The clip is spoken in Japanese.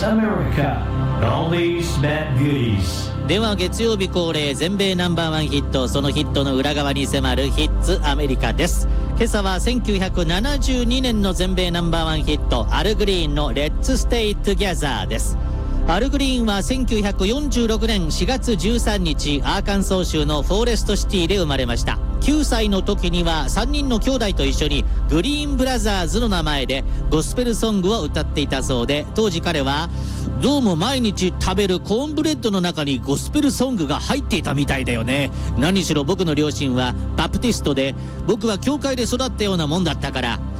Voice America Oldies but Goodies。 では月曜日恒例全米ナンバーワンヒット、そのヒットの裏側に迫るヒッツアメリカです。今朝は1972年の全米ナンバーワンヒット、アル・グリーンの Let's Stay Together です。アル・グリーンは1946年4月13日アーカンソー州のフォーレストシティで生まれました。9歳の時には3人の兄弟と一緒にグリーンブラザーズの名前でゴスペルソングを歌っていたそうで、当時彼はどうも毎日食べるコーンブレッドの中にゴスペルソングが入っていたみたいだよね。何しろ僕の両親はバプティストで、僕は教会で育ったようなもんだったから